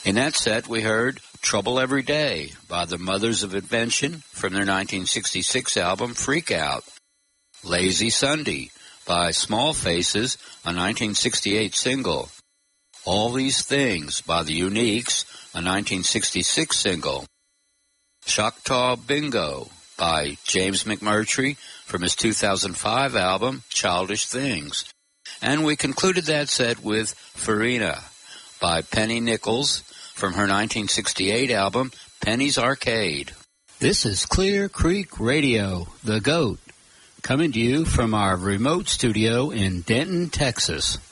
In that set, we heard Trouble Every Day by the Mothers of Invention from their 1966 album Freak Out. Lazy Sunday by Small Faces, a 1968 single. All These Things by the Uniques, a 1966 single. Choctaw Bingo by James McMurtry from his 2005 album Childish Things. And we concluded that set with Farina by Penny Nichols from her 1968 album Penny's Arcade. This is Clear Creek Radio, The Goat, coming to you from our remote studio in Denton, Texas.